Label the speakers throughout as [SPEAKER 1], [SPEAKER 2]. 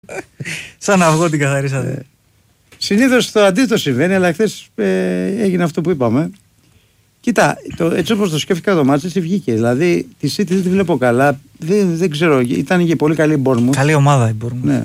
[SPEAKER 1] Σαν αυγό την καθαρίσατε.
[SPEAKER 2] Συνήθως το αντίθετο συμβαίνει, αλλά χθες έγινε αυτό που είπαμε. Κοίτα, έτσι όπως το σκέφτηκα το μάτς, έτσι βγήκε. Δηλαδή τη City δεν τη βλέπω καλά. Δεν ξέρω, ήταν και πολύ καλή η Bournemouth.
[SPEAKER 1] Καλή ομάδα η Bournemouth.
[SPEAKER 2] Ναι.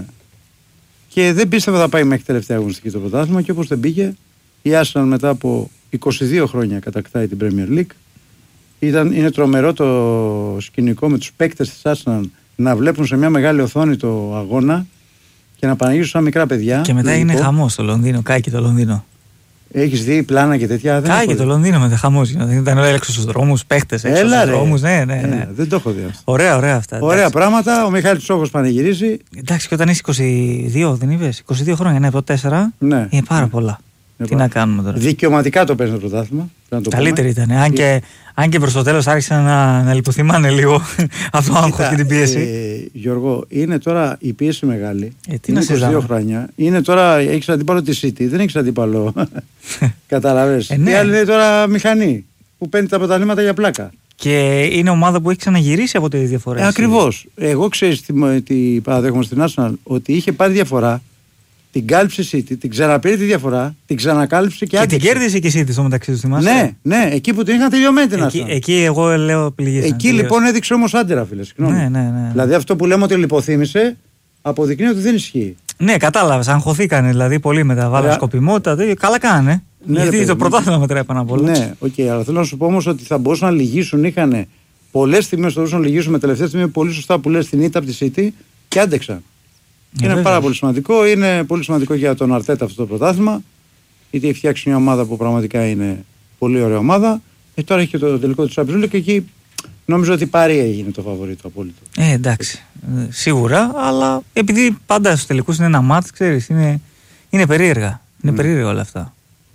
[SPEAKER 2] Και δεν πίστευα θα πάει μέχρι τελευταία αγωνιστική το πρωτάθλημα και όπως δεν πήγε, η Arsenal μετά από 22 χρόνια κατακτάει την Premier League. Είναι τρομερό το σκηνικό με τους παίκτες της Arsenal να βλέπουν σε μια μεγάλη οθόνη το αγώνα και να πανηγυρίζουν σαν μικρά παιδιά.
[SPEAKER 1] Και μετά είναι χαμός στο Λονδίνο, κάκι το Λονδίνο.
[SPEAKER 2] Έχεις δει πλάνα και τέτοια?
[SPEAKER 1] Κάκι το Λονδίνο μετά χαμός. Ήταν έξω στους δρόμους, παίχτες έξω στους δρόμους. Ναι.
[SPEAKER 2] Δεν το έχω δει αυτό.
[SPEAKER 1] Ωραία αυτά.
[SPEAKER 2] Ωραία εντάξει. Πράγματα. Ο Μιχάλης Τσόχος πανηγυρίζει.
[SPEAKER 1] Εντάξει, και όταν είσαι 22, δεν είπες? 22 χρόνια, ναι, από 4. Ναι. Είναι πάρα πολλά. Τι να κάνουμε τώρα.
[SPEAKER 2] Δικαιωματικά το παίρνει το πρωτάθλημα.
[SPEAKER 1] Καλύτερη ήταν. Αν και προς το τέλος άρχισαν να λιποθυμάνε λίγο αυτό το άγχος και την πίεση.
[SPEAKER 2] Γιώργο, είναι τώρα η πίεση μεγάλη.
[SPEAKER 1] Είναι
[SPEAKER 2] 22 χρόνια. Είναι τώρα, έχεις αντίπαλο τη City, δεν έχεις αντίπαλο. Καταλαβες. Η άλλη είναι τώρα μηχανή που παίρνει τα πρωταθλήματα για πλάκα.
[SPEAKER 1] Και είναι ομάδα που έχει ξαναγυρίσει από τις διαφορές.
[SPEAKER 2] Ακριβώς. Εγώ ξέρεις τι παραδέχομαι στην Arsenal, ότι είχε πάρει διαφορά. Την κάλυψε η City, την ξαναπήρε τη διαφορά, την ξανακάλυψε και άντεξε.
[SPEAKER 1] Και την κέρδισε και η City στο μεταξύ του, θυμάσαι?
[SPEAKER 2] Ναι, εκεί που την είχαν τελειωμένη την Arsenal.
[SPEAKER 1] Εκεί εγώ λέω πληγήσαν.
[SPEAKER 2] Εκεί λοιπόν έδειξε όμως άντερα, φίλε.
[SPEAKER 1] Ναι.
[SPEAKER 2] Δηλαδή αυτό που λέμε ότι λιποθύμησε, αποδεικνύει ότι δεν ισχύει.
[SPEAKER 1] Ναι, κατάλαβες. Αγχωθήκανε δηλαδή πολύ με τα βάλα σκοπιμότητα. Καλά κάνανε. Ναι, γιατί το πρωτάθλημα μετράει πάνω απ' όλα.
[SPEAKER 2] Ναι, αλλά θέλω να σου πω όμως ότι θα μπορούσαν να λυγίσουν. Είχαν πολλές στιγμές που μπορούσαν να λυγίσουν με τελευταία στιγμή. Πολύ σωστά που λες την ήττα από τη City και άντεξαν. Είναι πάρα πολύ σημαντικό. Είναι πολύ σημαντικό για τον Αρτέτα αυτό το πρωτάθλημα. Γιατί έχει φτιάξει μια ομάδα που πραγματικά είναι πολύ ωραία ομάδα. Τώρα έχει και το τελικό του Champions League και εκεί νομίζω ότι πάρει έγινε το φαβορίτο απόλυτο.
[SPEAKER 1] Εντάξει. Σίγουρα, αλλά επειδή πάντα στους τελικούς είναι ένα μάτς, ξέρεις, είναι περίεργα. Είναι περίεργα όλα αυτά.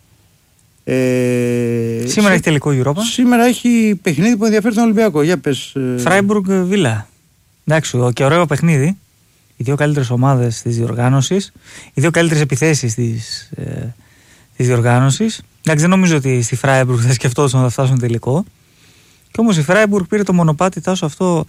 [SPEAKER 1] Σήμερα έχει τελικό Europa. Σήμερα
[SPEAKER 2] έχει παιχνίδι που ενδιαφέρει τον Ολυμπιακό. Για πες.
[SPEAKER 1] Φράιμπουργκ Βίλα. Εντάξει, και ωραίο παιχνίδι. Οι δύο καλύτερες ομάδες της διοργάνωσης, οι δύο καλύτερες επιθέσεις της διοργάνωσης. Εντάξει, δεν νομίζω ότι στη Φράιμπουργκ θα σκεφτόταν να θα φτάσουν τελικό. Και όμως η Φράιμπουργκ πήρε το μονοπάτι τάσο αυτό.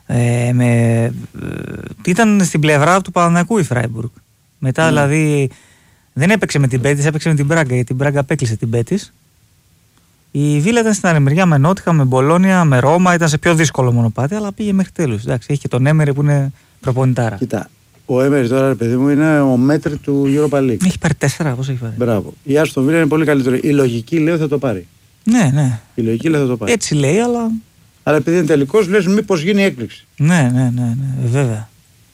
[SPEAKER 1] Ήταν στην πλευρά του Παναθηναϊκού η Φράιμπουργκ. Μετά δηλαδή δεν έπαιξε με την Μπέτις, έπαιξε με την Μπράγκα, γιατί η Μπράγκα απέκλεισε την Μπέτις. Η Βίλα ήταν στην άλλη μεριά με Νότιχα, με Μπολόνια, με Ρώμα, ήταν σε πιο δύσκολο μονοπάτι, αλλά πήγε μέχρι τέλους. Εντάξει, έχει και τον Έμερι που είναι προπονητάρα.
[SPEAKER 2] Κοίτα, ο Έμερι τώρα, παιδί μου, είναι ο μέτρη του Europa League.
[SPEAKER 1] Έχει πάρει 4, πώς έχει πάρει.
[SPEAKER 2] Μπράβο. Η Άστον Βίλα είναι πολύ καλύτερη. Η λογική λέει θα το πάρει.
[SPEAKER 1] Ναι.
[SPEAKER 2] Η λογική λέει θα το πάρει.
[SPEAKER 1] Έτσι λέει, αλλά.
[SPEAKER 2] Αλλά επειδή είναι τελικός, λες μήπως γίνει έκπληξη.
[SPEAKER 1] Ναι, βέβαια.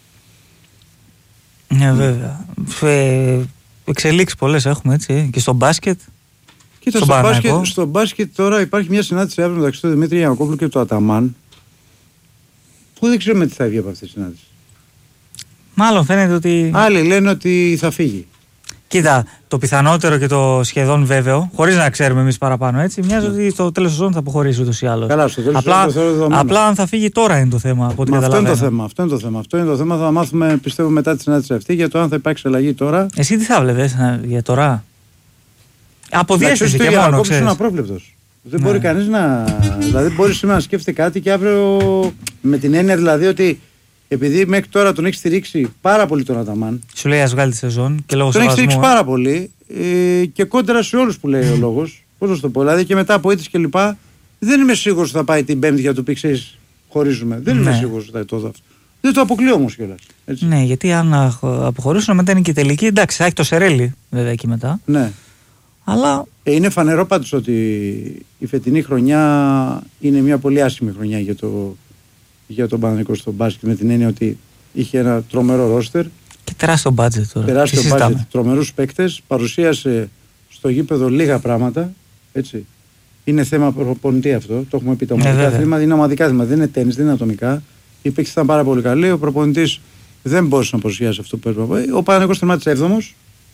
[SPEAKER 1] Ναι, βέβαια. Εξελίξεις πολλές έχουμε έτσι. Και στο μπάσκετ.
[SPEAKER 2] Κοίτα, στο μπάσκετ τώρα υπάρχει μια συνάντηση αύριο μεταξύ του Δημήτρη Γιαννακόπουλου και του Αταμάν. Που δεν ξέρουμε τι θα βγει από αυτή τη συνάντηση.
[SPEAKER 1] Μάλλον φαίνεται ότι.
[SPEAKER 2] Άλλοι λένε ότι θα φύγει.
[SPEAKER 1] Κοίτα, το πιθανότερο και το σχεδόν βέβαιο, χωρίς να ξέρουμε εμείς παραπάνω έτσι, μοιάζει ότι στο τέλος του σεζόν θα αποχωρήσει ούτως ή άλλως.
[SPEAKER 2] Καλά, στο τέλος
[SPEAKER 1] απλά αν θα φύγει τώρα είναι το θέμα. Από ό,τι
[SPEAKER 2] αυτό είναι το θέμα. Θα μάθουμε, πιστεύω, μετά τη συνάντηση αυτή για το αν θα υπάρξει αλλαγή τώρα.
[SPEAKER 1] Εσύ τι θα βλέπεις για τώρα? Αποδιέστηση και μόνο.
[SPEAKER 2] Είναι απρόβλεπτος. Δεν μπορεί κανείς να. Δηλαδή, μπορεί σήμερα να σκέφτεται κάτι και αύριο. Με την έννοια δηλαδή ότι επειδή μέχρι τώρα τον έχει στηρίξει πάρα πολύ τον Αταμάν.
[SPEAKER 1] Σου λέει ας βγάλει τη σεζόν και λόγω
[SPEAKER 2] τον έχει στηρίξει πάρα πολύ και κόντρα σε όλους που λέει ο λόγος. Πώς να το πω, δηλαδή και μετά από ήττες και λοιπά, δεν είμαι σίγουρος ότι θα πάει την Πέμπτη για να του πει ξέρεις, χωρίζουμε. Δεν είμαι σίγουρος ότι θα το δω αυτό. Δεν το αποκλείω όμως κιόλας.
[SPEAKER 1] Ναι, γιατί αν αποχωρήσουν μετά είναι και τελική. Εντάξει, θα έχει το Σερέλι βέβαια εκεί μετά.
[SPEAKER 2] Ναι.
[SPEAKER 1] Αλλά.
[SPEAKER 2] Είναι φανερό πάντως ότι η φετινή χρονιά είναι μια πολύ άσχημη χρονιά για τον Παναθηναϊκό στο μπάσκετ, με την έννοια ότι είχε ένα τρομερό ρόστερ.
[SPEAKER 1] Και τεράστιο μπάτζετ τώρα.
[SPEAKER 2] Τεράστιο μπάτζετ, τρομερούς παίκτες. Παρουσίασε στο γήπεδο λίγα πράγματα. Έτσι. Είναι θέμα προπονητή αυτό. Το έχουμε πει. Τα ομαδικά θέματα είναι ομαδικά θέματα. Δεν είναι τένις, δεν είναι ατομικά. Οι παίκτες ήταν πάρα πολύ καλοί. Ο προπονητής δεν μπορούσε να παρουσιάσει αυτό που έπρεπε. Ο Παναθηναϊκός τερμάτισε 7ος.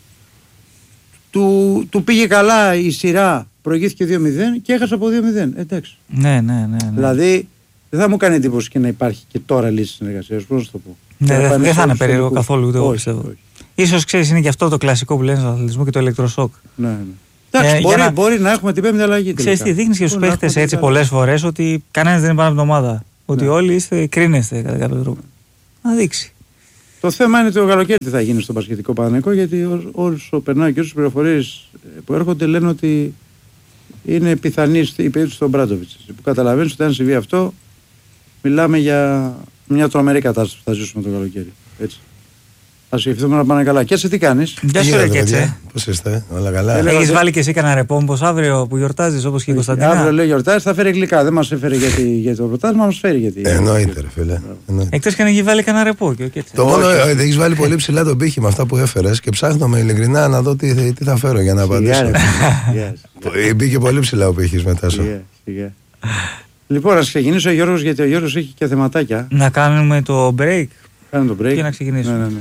[SPEAKER 2] Του πήγε καλά η σειρά, προηγήθηκε 2-0 και έχασε από 2-0. Εντάξει.
[SPEAKER 1] Ναι.
[SPEAKER 2] Δηλαδή δεν θα μου κάνει εντύπωση και να υπάρχει και τώρα λύση συνεργασίας. Πώς να το πω.
[SPEAKER 1] Ναι, δεν θα είναι περίεργο καθόλου ούτε εγώ πιστεύω. Ίσως ξέρεις είναι και αυτό το κλασικό που λένε στον αθλητισμό και το ηλεκτροσόκ.
[SPEAKER 2] Ναι. Εντάξει, μπορεί να έχουμε την πέμπτη αλλαγή.
[SPEAKER 1] Ξέρεις τι, δείχνεις και στους παίχτες έτσι πολλές φορές ότι κανένας δεν είναι πάνω από την ομάδα. Ότι όλοι κρίνεστε κατά κάποιο τρόπο. Να δείξει.
[SPEAKER 2] Το θέμα είναι το καλοκαίρι τι θα γίνει στο μπασκετικό Παναθηναϊκό, γιατί όσο περνάει και όσες πληροφορίες που έρχονται λένε ότι είναι πιθανή η περίπτωση του Μπράντοβιτς. Που καταλαβαίνεις ότι αν συμβεί αυτό, μιλάμε για μια τρομερή κατάσταση που θα ζήσουμε το καλοκαίρι. Έτσι. Ας ευχηθούμε να πάνε καλά. Και έτσι τι κάνεις?
[SPEAKER 1] Γεια σου, ρε Κέτσε.
[SPEAKER 3] Πώς είστε, όλα καλά?
[SPEAKER 1] Έχεις βάλει και εσύ κανένα ρεπό, αύριο που γιορτάζεις, όπως και η Κωνσταντίνα?
[SPEAKER 2] Αύριο λέει γιορτάζεις, θα φέρει γλυκά. Δεν μας έφερε για το πρωτάθλημα, μας φέρει γιατί.
[SPEAKER 3] Εννοείται, ρε φίλε.
[SPEAKER 1] Εκτός και αν έχει βάλει κανένα ρεπό και ο Κέτσε.
[SPEAKER 3] Το μόνο έχεις βάλει πολύ ψηλά τον πύχη με αυτά που έφερες και ψάχνω με ειλικρινά να δω τι θα φέρω για να απαντήσω. Μπήκε πολύ ψηλά ο πύχης μετά σου.
[SPEAKER 2] Λοιπόν, ας ξεκινήσει ο Γιώργος, γιατί ο Γιώργος έχει και θεματάκια.
[SPEAKER 1] Να κάνουμε το break.
[SPEAKER 2] Κάνουμε το break
[SPEAKER 1] και να ξεκινήσουμε.
[SPEAKER 2] Ναι.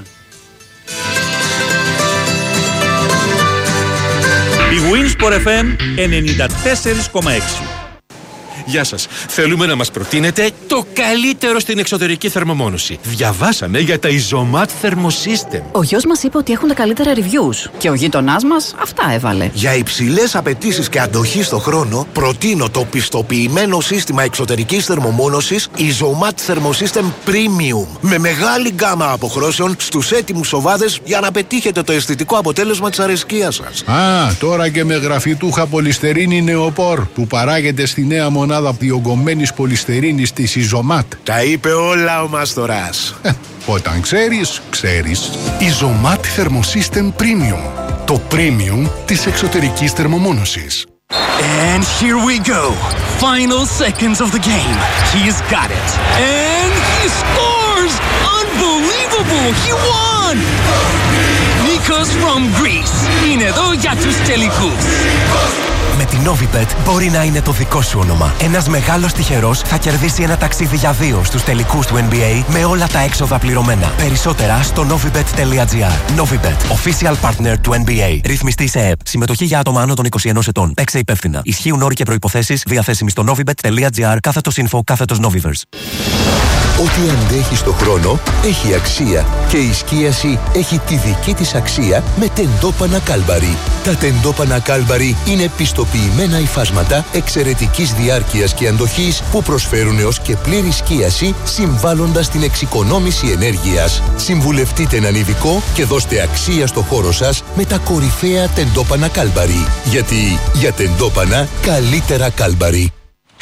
[SPEAKER 4] Η Winsport FM 94,6.
[SPEAKER 5] Γεια σας. Θέλουμε να μας προτείνετε το καλύτερο στην εξωτερική θερμομόνωση. Διαβάσαμε για τα Isomat Thermosystem.
[SPEAKER 6] Ο γιος μας είπε ότι έχουν τα καλύτερα reviews και ο γείτονάς μας αυτά έβαλε.
[SPEAKER 7] Για υψηλές απαιτήσεις και αντοχή στο χρόνο, προτείνω το πιστοποιημένο σύστημα εξωτερικής θερμομόνωσης Isomat Thermosystem Premium. Με μεγάλη γκάμα αποχρώσεων στους έτοιμους οβάδες για να πετύχετε το αισθητικό αποτέλεσμα της αρεσκίας σας.
[SPEAKER 8] Τώρα και με γραφιτούχα πολυστερίνη νεοπόρ που παράγεται στη νέα μονάδα διογκωμένης πολυστερίνης της Isomat.
[SPEAKER 7] Τα είπε όλα ο Μαστοράς.
[SPEAKER 8] Όταν ξέρεις, ξέρεις.
[SPEAKER 9] Isomat Thermosystem Premium. Το premium της εξωτερικής θερμομόνωσης.
[SPEAKER 10] And here we go. Final seconds of the game. He's got it. And he scores! Unbelievable! He won! Nikos from Greece. Είναι εδώ για τους τελικούς.
[SPEAKER 11] Με την Novibet μπορεί να είναι το δικό σου όνομα. Ένας μεγάλος τυχερός θα κερδίσει ένα ταξίδι για 2 στους τελικούς του NBA με όλα τα έξοδα πληρωμένα. Περισσότερα στο novibet.gr. Novibet, official partner του NBA. Ρυθμιστή σε ΕΕΠ. Συμμετοχή για άτομα άνω των 21 ετών. Παίξε υπεύθυνα. Ισχύουν όροι και προϋποθέσεις διαθέσιμοι στο novibet.gr/info/Noviverse.
[SPEAKER 12] Ό,τι αντέχει στο χρόνο έχει αξία και η σκίαση έχει τη δική της αξία με τεντόπανα Κάλμπαρι. Τα τεντόπανα Κάλμπαρι είναι πιστοποιημένα υφάσματα εξαιρετικής διάρκειας και αντοχής που προσφέρουν έως και πλήρη σκίαση συμβάλλοντας στην εξοικονόμηση ενέργειας. Συμβουλευτείτε έναν ειδικό και δώστε αξία στο χώρο σας με τα κορυφαία τεντόπανα Κάλμπαρι. Γιατί για τεντόπανα καλύτερα Κάλμπαρι.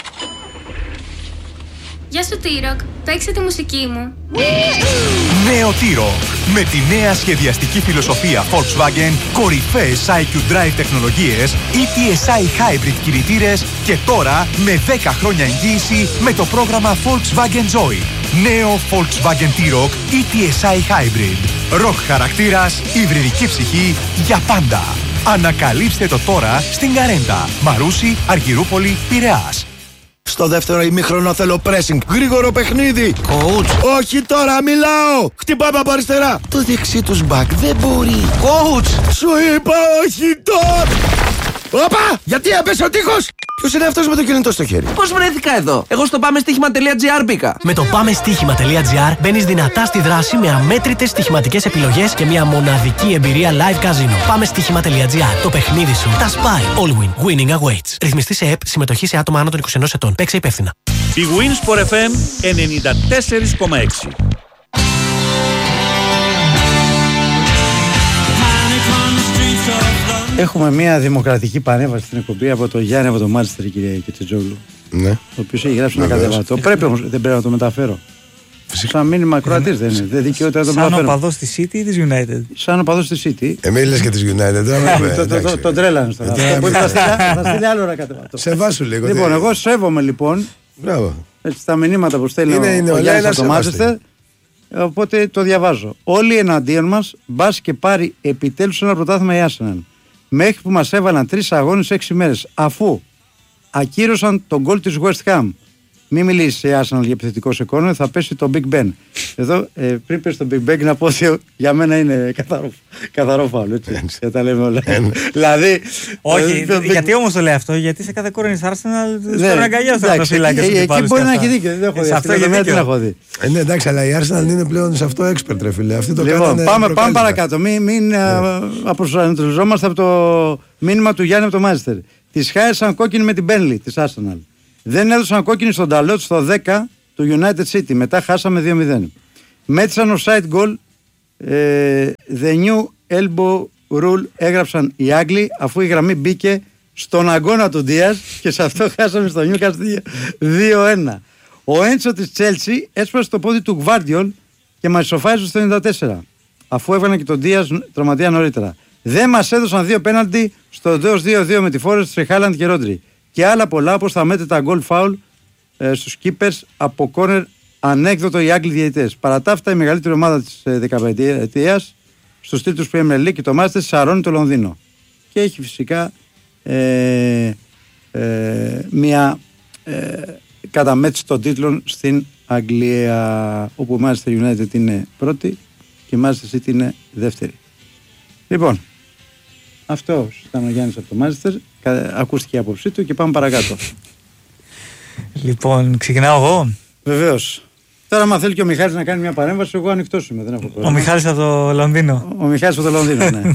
[SPEAKER 13] Γεια σου T-Rock, παίξε τη μουσική μου.
[SPEAKER 14] Νέο T-Rock. Με τη νέα σχεδιαστική φιλοσοφία Volkswagen, κορυφαίες IQ Drive τεχνολογίες, ETSI Hybrid κινητήρες και τώρα με 10 χρόνια εγγύηση με το πρόγραμμα Volkswagen Joy. Νέο Volkswagen T-Rock ETSI Hybrid. Rock χαρακτήρας, υβριδική ψυχή για πάντα. Ανακαλύψτε το τώρα στην Καρέντα, Μαρούσι, Αργυρούπολη, Πειραιάς.
[SPEAKER 7] Στο δεύτερο ημίχρονο θέλω pressing. Γρήγορο παιχνίδι. Coach. Όχι τώρα, μιλάω. Χτυπάμε από αριστερά. Το δεξί τους μπακ δεν μπορεί. Coach. Σου είπα όχι τώρα. Όπα! Γιατί έπεσε ο τείχος. Ποιος είναι αυτός με το κινητό στο χέρι?
[SPEAKER 15] Πώς βρέθηκα εδώ? Εγώ στο πάμεστοίχημα.gr μπήκα.
[SPEAKER 16] Με το πάμεστοίχημα.gr μπαίνεις δυνατά στη δράση με αμέτρητες στοιχηματικές επιλογές και μια μοναδική εμπειρία live casino. Πάμεστοίχημα.gr. Το παιχνίδι σου τα σπάει. All win. Winning awaits. Ρυθμιστή σε ΕΕΠ. Συμμετοχή σε άτομα άνω των 21 ετών. Παίξε υπεύθυνα.
[SPEAKER 4] Η Winsport FM 94,6.
[SPEAKER 2] Έχουμε μια δημοκρατική πανέβαση στην εκπομπή από το Γιάννη από το Μάντσεστερ, κυρία Κετσετζόγλου.
[SPEAKER 3] Ναι.
[SPEAKER 2] Ο οποίος έχει γράψει ένα κατεβατό. Πρέπει όμως, δεν πρέπει να το μεταφέρω. Σαν μήνυμα Κροατής δεν είναι. Δεν δικαιούται να το μεταφέρω.
[SPEAKER 1] Σαν οπαδός της City ή της United?
[SPEAKER 2] Σαν οπαδός της City.
[SPEAKER 3] Λες και της United.
[SPEAKER 2] Τον τρέλανε τώρα. Θα στείλει άλλο ένα κατεβατό.
[SPEAKER 3] Σεβάσου λίγο.
[SPEAKER 2] Λοιπόν, εγώ σέβομαι λοιπόν τα μηνύματα που στέλνει ο Γιάννης από το Μάντσεστερ. Οπότε το διαβάζω. Όλοι εναντίον μας, μπας και πάρει επιτέλους ένα πρωτάθλημα η Arsenal. Μέχρι που μας έβαλαν 3 αγώνες 6 μέρες, αφού ακύρωσαν τον γκολ της West Ham. Μην μιλήσει σε Arsenal για επιθετικό σε κόρνερ, θα πέσει το Big Ben. Εδώ πριν πέσει το Big Ben να πω ότι για μένα είναι καθαρό φάουλ. Έτσι, για τα λέμε όλα. Δηλαδή.
[SPEAKER 1] Όχι, γιατί όμως το λέει αυτό? Γιατί σε κάθε κόρνερ της Arsenal στον αγκαλιά θα το φυλάκι.
[SPEAKER 2] Εκεί μπορεί να έχει δίκιο. Δεν έχω δει. Αυτό δεν έχω δει.
[SPEAKER 3] Ναι, εντάξει, αλλά η Arsenal είναι πλέον σε αυτό expert, ρε φίλε.
[SPEAKER 2] Λοιπόν, πάμε παρακάτω. Μην αποσανατολιζόμαστε από το μήνυμα του Γιάννη από το Μάντσεστερ. Τη χάρισαν κόκκινη με την Burnley της Arsenal. Δεν έδωσαν κόκκινη στον Ταλότ στο 10 του United City. Μετά χάσαμε 2-0. Μέτρησαν offside goal The new elbow rule έγραψαν οι Άγγλοι, αφού η γραμμή μπήκε στον αγώνα του Ντίας και σε αυτό χάσαμε στο Newcastle 2-1. Ο Έντσο της Chelsea έσπασε το πόδι του Γβάρντιολ και μας ισοφάρισε στο 94, αφού έβγαλε και τον Ντίας τραυματία νωρίτερα. Δεν μας έδωσαν 2 πέναλτι στο 2-2 με τη Forest, Χάλαντ και Ρόντρι. Και άλλα πολλά, όπως τα μέτρητα γκολ φάουλ στους keepers από κόρνερ, ανέκδοτο οι Άγγλοι διαιτητές. Παρά τα αυτά, η μεγαλύτερη ομάδα της 15ετίας στους τίτλους Premier League και το Masters σαρώνει το Λονδίνο. Και έχει φυσικά μια καταμέτρηση των τίτλων στην Αγγλία, όπου η Manchester United είναι πρώτη και η Manchester City είναι δεύτερη. Λοιπόν, αυτό ήταν ο Γιάννης από το Manchester, ακούστηκε η άποψή του και πάμε παρακάτω.
[SPEAKER 1] Λοιπόν, ξεκινάω εγώ.
[SPEAKER 2] Βεβαίως. Τώρα, άμα θέλει και ο Μιχάλης να κάνει μια παρέμβαση, εγώ ανοιχτός είμαι, δεν έχω πρόβλημα.
[SPEAKER 1] Ο Μιχάλης από το Λονδίνο.
[SPEAKER 2] Ο Μιχάλης από το Λονδίνο, ναι.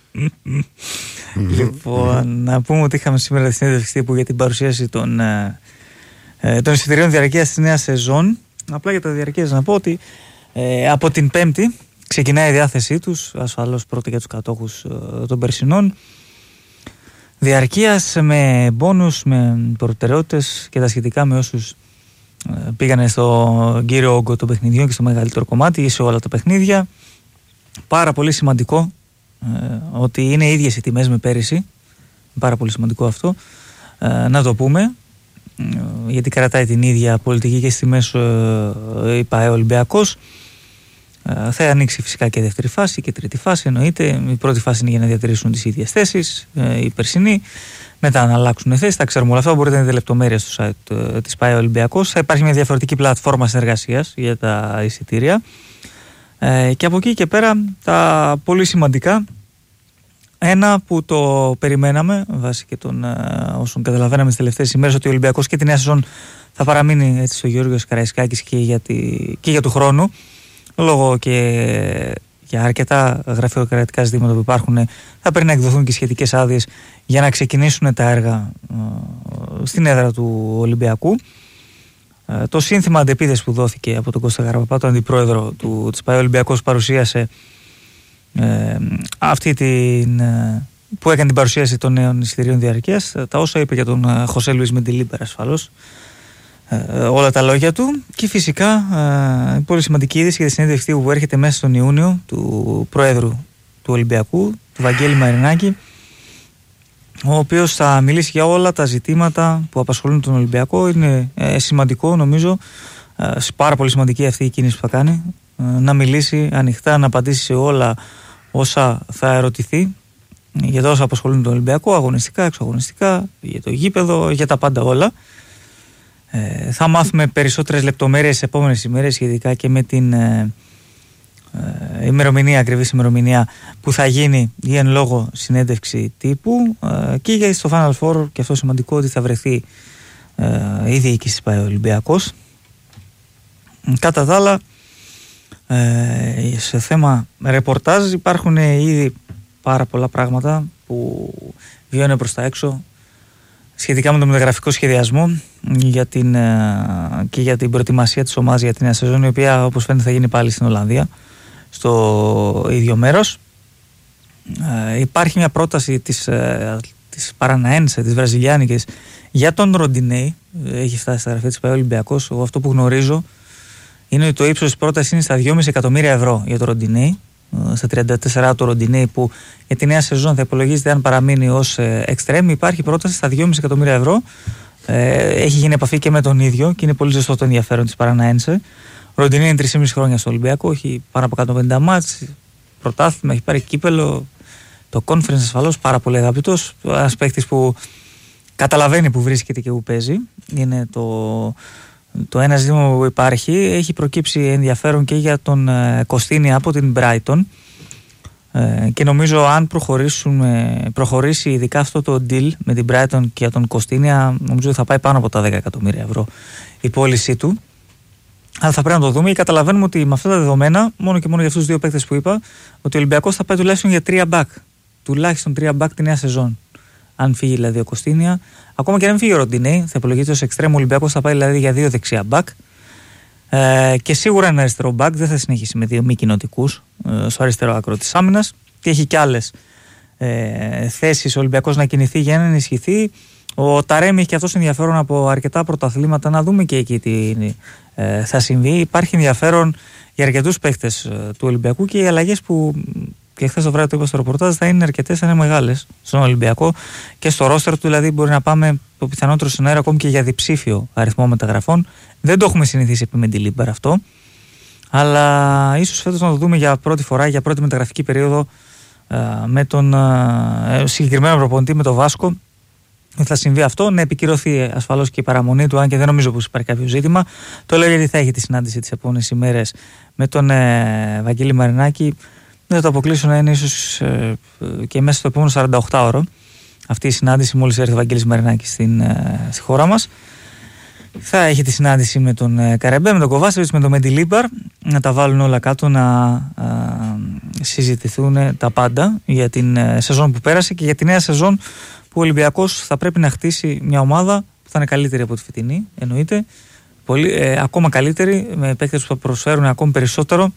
[SPEAKER 1] Λοιπόν, να πούμε ότι είχαμε σήμερα τη συνέντευξη τύπου για την παρουσίαση των εισιτηρίων διαρκείας της νέας σεζόν. Απλά για τα διαρκείας να πω ότι από την Πέμπτη ξεκινάει η διάθεσή τους, ασφαλώς πρώτα για τους κατόχους των περσινών, διαρκείας με μπόνους, με προτεραιότητες και τα σχετικά με όσους πήγανε στο κύριο όγκο των παιχνιδιών και στο μεγαλύτερο κομμάτι ή σε όλα τα παιχνίδια. Πάρα πολύ σημαντικό ότι είναι ίδιες οι τιμές με πέρυσι, πάρα πολύ σημαντικό αυτό να το πούμε, γιατί κρατάει την ίδια πολιτική και στις τιμές η ΠΑΕ Ολυμπιακός. Θα ανοίξει φυσικά και δεύτερη φάση και τρίτη φάση, εννοείται. Η πρώτη φάση είναι για να διατηρήσουν τις ίδιες θέσεις, οι περσινοί, μετά να αλλάξουν θέσεις. Τα ξέρουμε όλα αυτά, μπορείτε να δείτε λεπτομέρειες στο site της ΠΑΕ Ολυμπιακός. Θα υπάρχει μια διαφορετική πλατφόρμα συνεργασίας για τα εισιτήρια. Και από εκεί και πέρα τα πολύ σημαντικά, ένα που το περιμέναμε βάσει και των όσων καταλαβαίναμε τις τελευταίες ημέρες, ότι ο Ολυμπιακός και τη νέα σεζόν θα παραμείνει έτσι στο Γιώργος Καραϊσκάκης και για του χρόνου, λόγω και για αρκετά γραφειοκρατικά ζητήματα που υπάρχουν. Θα πρέπει να εκδοθούν και σχετικές άδειες για να ξεκινήσουν τα έργα στην έδρα του Ολυμπιακού. Το σύνθημα αντεπίδεσης που δόθηκε από τον Κώστα Γαραπαπά, τον αντιπρόεδρο της ΠΑΕ Ολυμπιακός, παρουσίασε αυτή που έκανε την παρουσίαση των νέων εισιτηρίων διαρκείας. Τα όσα είπε για τον Χωσέ Λουίς Μεντιλίμπερ, ασφαλώς, όλα τα λόγια του. Και φυσικά πολύ σημαντική είδηση για τη συνέντευξη που έρχεται μέσα στον Ιούνιο του Προέδρου του Ολυμπιακού, του Βαγγέλη Μαρινάκη, ο οποίος θα μιλήσει για όλα τα ζητήματα που απασχολούν τον Ολυμπιακό. Είναι σημαντικό, νομίζω, πάρα πολύ σημαντική αυτή η κίνηση που θα κάνει, να μιλήσει ανοιχτά, να απαντήσει σε όλα όσα θα ερωτηθεί για τα όσα απασχολούν τον Ολυμπιακό, αγωνιστικά, εξωαγωνιστικά, για το γήπεδο, για τα πάντα όλα. Θα μάθουμε περισσότερες λεπτομέρειες στις επόμενες ημέρες σχετικά και με την ακριβής ημερομηνία που θα γίνει η εν λόγω συνέντευξη τύπου, και για στο Final Four, και αυτό σημαντικό, ότι θα βρεθεί η διοίκηση της ΠΑΕ Ολυμπιακός. Κατά τα άλλα, σε θέμα ρεπορτάζ υπάρχουν ήδη πάρα πολλά πράγματα που βιώνουν προς τα έξω σχετικά με το μεταγραφικό σχεδιασμό και για την προετοιμασία της ομάδας για την νέα σεζόν, η οποία όπως φαίνεται θα γίνει πάλι στην Ολλανδία, στο ίδιο μέρος. Υπάρχει μια πρόταση της Παραναένσε, της Βραζιλιάνικης, για τον Ροντινέι. Έχει φτάσει στα γραφεία της ΠΑΕ Ολυμπιακός. Εγώ αυτό που γνωρίζω είναι ότι το ύψος της πρότασης είναι στα 2,5 εκατομμύρια ευρώ για τον Ροντινέι, στα 34 του Ροντινέι, που για τη νέα σεζόν θα υπολογίζεται αν παραμείνει ως εξτρέμ. Υπάρχει πρόταση στα 2,5 εκατομμύρια ευρώ. Έχει γίνει επαφή και με τον ίδιο και είναι πολύ ζεστό το ενδιαφέρον της Παραναένσε. Ο Ροντινέι είναι 3,5 χρόνια στο Ολυμπιακό, έχει πάνω από 150 μάτς, πρωτάθλημα, έχει πάρει κύπελο, το conference ασφαλώς, πάρα πολύ αγαπητός. Ένας παίκτης που καταλαβαίνει που βρίσκεται και που παίζει. Είναι το ένα ζήτημα που υπάρχει. Έχει προκύψει ενδιαφέρον και για τον Κωστίνη από την Brighton, και νομίζω αν προχωρήσει ειδικά αυτό το deal με την Brighton και για τον Κωστίνη, νομίζω θα πάει πάνω από τα 10 εκατομμύρια ευρώ η πώλησή του. Αλλά θα πρέπει να το δούμε, και καταλαβαίνουμε ότι με αυτά τα δεδομένα, μόνο και μόνο για αυτούς τους δύο παίκτες που είπα, ότι ο Ολυμπιακός θα πάει τουλάχιστον για 3 back. Τουλάχιστον 3 back τη νέα σεζόν. Αν φύγει δηλαδή ο Κωστίνια, ακόμα και αν φύγει ο Ροντινέι, θα υπολογίζεται ως εξτρέμ. Ο Ολυμπιακός θα πάει δηλαδή για 2 δεξιά back. Και σίγουρα ένα αριστερό back, δεν θα συνεχίσει με 2 μη κοινοτικούς. στο αριστερό άκρο της άμυνας, και έχει και άλλες θέσεις ο Ολυμπιακός να κινηθεί για να ενισχυθεί. Ο Ταρέμι έχει και αυτός ενδιαφέρον από αρκετά πρωταθλήματα, να δούμε και εκεί τι θα συμβεί. Υπάρχει ενδιαφέρον για αρκετούς παίχτες του Ολυμπιακού, και οι αλλαγές που και χθες το βράδυ το είπα στο ρεπορτάζ θα είναι αρκετές, θα είναι μεγάλες στον Ολυμπιακό και στο ρόστερ του. Δηλαδή μπορεί να πάμε το πιθανότερο σενάριο ακόμη και για διψήφιο αριθμό μεταγραφών. Δεν το έχουμε συνηθίσει επί Μεντιλίμπαρ αυτό, αλλά ίσως φέτος να το δούμε για πρώτη φορά, για πρώτη μεταγραφική περίοδο με τον συγκεκριμένο προπονητή, με τον Βάσκο. Θα συμβεί αυτό, να επικυρωθεί ασφαλώς και η παραμονή του, αν και δεν νομίζω πως υπάρχει κάποιο ζήτημα. Το λέω γιατί θα έχει τη συνάντηση τις επόμενες ημέρες με τον Βαγγέλη Μαρινάκη. Δεν θα το αποκλείσω να είναι ίσως και μέσα στο επόμενο 48ωρο αυτή η συνάντηση, μόλις έρθει ο Βαγγέλης Μαρινάκης στη χώρα μας. Θα έχει τη συνάντηση με τον Καρεμπέ, με τον Κοβάσεβιτς, με τον Μεντιλίμπαρ, να τα βάλουν όλα κάτω, να συζητηθούν τα πάντα για την σεζόν που πέρασε και για τη νέα σεζόν που ο Ολυμπιακός θα πρέπει να χτίσει μια ομάδα που θα είναι καλύτερη από τη φετινή, εννοείται, ακόμα καλύτερη, με παίκτες που θα προσφέρουν ακόμη περισσότερο,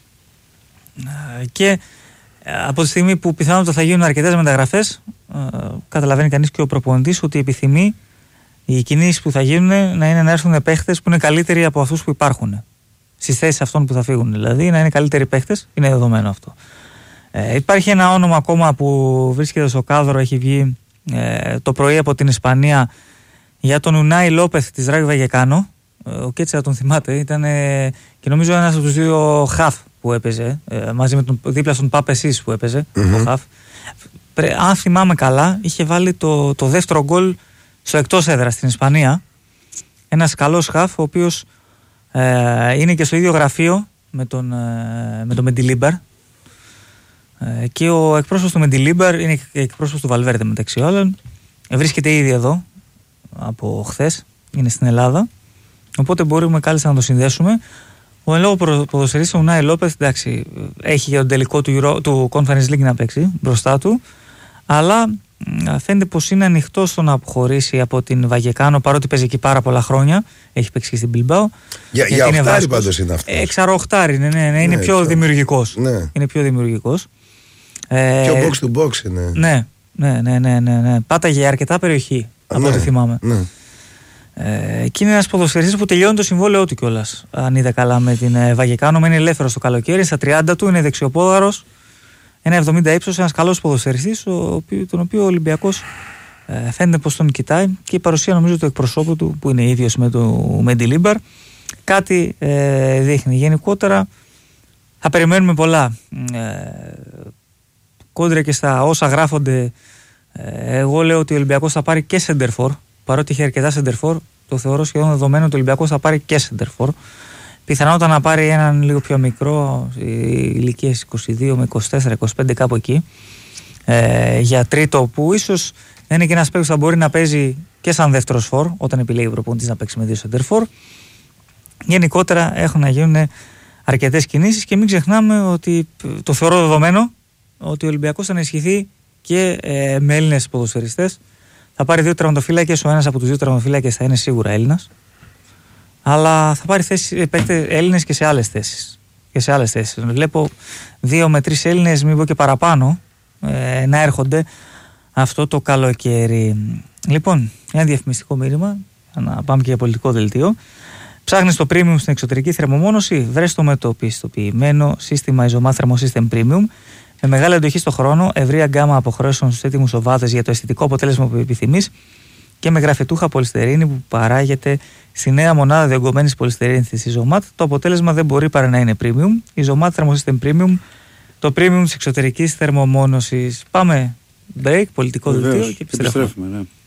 [SPEAKER 1] και από τη στιγμή που πιθανότατα θα γίνουν αρκετές μεταγραφές, καταλαβαίνει κανείς και ο προπονητής ότι επιθυμεί οι κινήσεις που θα γίνουν να είναι να έρθουν παίχτες που είναι καλύτεροι από αυτούς που υπάρχουν στις θέσεις αυτών που θα φύγουν, δηλαδή να είναι καλύτεροι παίχτες, είναι δεδομένο αυτό. Υπάρχει ένα όνομα ακόμα που βρίσκεται στο κάδρο, έχει βγει το πρωί από την Ισπανία, για τον Ουνάι Λόπεθ της Ράγιο Βαγεκάνο. Ο Κέτσα τον θυμάται, ήταν και νομίζω ένας από τους δύο χαφ που έπαιζε, μαζί με τον δίπλα στον Πάπε Σις που έπαιζε, ο χαφ. Αν θυμάμαι καλά, είχε βάλει το δεύτερο γκολ στο εκτός έδρα στην Ισπανία. Ένας καλός χαφ, ο οποίος είναι και στο ίδιο γραφείο με τον Μεντιλίμπαρ, και ο εκπρόσωπος του Μεντιλίμπαρ είναι εκπρόσωπος του Βαλβέρντε μεταξύ όλων. Βρίσκεται ήδη εδώ από χθες, είναι στην Ελλάδα, οπότε μπορούμε κάλλιστα να το συνδέσουμε. Ο εν λόγω ποδοσφαιριστής, ο Ουνάι Λόπεθ, εντάξει, έχει για τον τελικό του Conference League να παίξει μπροστά του, αλλά φαίνεται πως είναι ανοιχτό στο να αποχωρήσει από την Βαγεκάνο, παρότι παίζει εκεί πάρα πολλά χρόνια. Έχει παίξει και στην Μπιλμπάο.
[SPEAKER 3] Για οχτάρι πάντως είναι αυτό.
[SPEAKER 1] Εξαροχτάρι, ναι, είναι πιο δημιουργικός.
[SPEAKER 3] Ναι.
[SPEAKER 1] Είναι πιο δημιουργικός.
[SPEAKER 3] Πιο box to box είναι.
[SPEAKER 1] Ναι. Πάταγε για αρκετά περιοχή, από ό,τι θυμάμαι. Ναι. Και είναι ένας ποδοσφαιριστής που τελειώνει το συμβόλαιό του κιόλας. Αν είδα καλά με την Βαγεκάνο, είναι ελεύθερος το καλοκαίρι, στα 30 του, είναι δεξιοπόδαρος, 1,70 ύψος, ένας καλός ποδοσφαιριστής, τον οποίο ο Ολυμπιακός φαίνεται πως τον κοιτάει, και η παρουσία νομίζω του εκπροσώπου του, που είναι ίδιος με τον Μεντιλίμπαρ, κάτι δείχνει. Γενικότερα θα περιμένουμε πολλά. Κόντρα και στα όσα γράφονται, εγώ λέω ότι ο Ολυμπιακός θα πάρει και σεντερφόρ, παρότι είχε αρκετά σεντερφόρ, το θεωρώ σχεδόν δεδομένο ότι ο Ολυμπιακός θα πάρει και σεντερφόρ. Πιθανότατα να πάρει έναν λίγο πιο μικρό, ηλικίες 22 με 24-25, κάπου εκεί, για τρίτο, που ίσως είναι και ένας παίκτης που θα μπορεί να παίζει και σαν δεύτερος φορ, όταν επιλέγει ο προπονητής να παίξει με δύο σεντερφόρ. Γενικότερα έχουν να γίνουν αρκετές κινήσεις, και μην ξεχνάμε ότι το θεωρώ δεδομένο ότι ο Ολυμπιακός θα ενισχυθεί και με Έλληνες ποδοσφαιριστές. Θα πάρει δύο τερματοφύλακες, ο ένας από τους δύο τερματοφύλακες θα είναι σίγουρα Έλληνας, αλλά θα πάρει Έλληνες και σε άλλες θέσεις. Βλέπω 2 με 3 Έλληνες, μην πω και παραπάνω, να έρχονται αυτό το καλοκαίρι. Λοιπόν, ένα διαφημιστικό μήνυμα, να πάμε και για πολιτικό δελτίο. Ψάχνεις το premium στην εξωτερική θερμομόνωση? Βρες το με το πιστοποιημένο σύστημα Isomat Thermosystem Premium, με μεγάλη αντοχή στο χρόνο, ευρεία γκάμα αποχρώσεων στους έτοιμους οβάδες για το αισθητικό αποτέλεσμα που επιθυμείς, και με γραφετούχα πολυστερίνη που παράγεται στη νέα μονάδα διογκωμένης πολυστερίνης της Isomat. Το αποτέλεσμα δεν μπορεί παρά να είναι premium. Isomat Thermosystem Premium, το premium της εξωτερικής θερμομόνωσης. Πάμε break, πολιτικό δελτίο, και επιστρέφουμε.
[SPEAKER 2] Ναι.